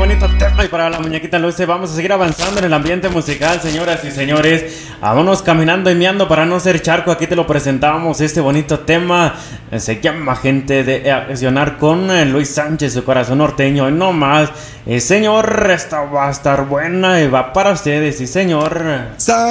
bonito tema y para la muñequita Luce. Vamos a seguir avanzando en el ambiente musical, señoras y señores. Vámonos caminando y meando para no ser charco. Aquí te lo presentamos, este bonito tema. Se llama Gente de Accionar con Luis Sánchez, su corazón norteño. Y no más, señor, esta va a estar buena y va para ustedes, sí, señor.